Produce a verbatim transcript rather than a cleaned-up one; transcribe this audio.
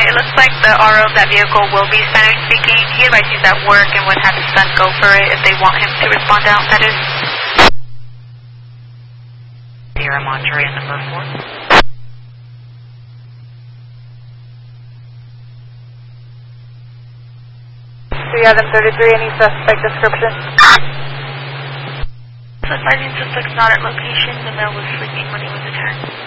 it looks like the R O of that vehicle will be Spanish speaking. He advised he's at work and would have his son go for it if they want him to respond out, that is. Sierra Monterey number four. three Adam thirty-three, any suspect description? Advising suspect's not at location. The male was sleeping when he was attacked.